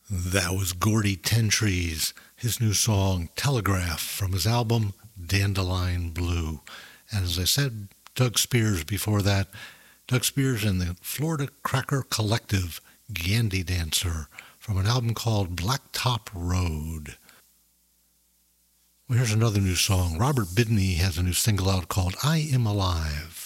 That was Gordy Tentrees, his new song Telegraph from his album Dandelion Blue. And as I said, Doug Spears before that. Doug Spears and the Florida Cracker Collective, Gandy Dancer, from an album called Blacktop Road. Well, here's another new song. Robert Bidney has a new single out called I Am Alive.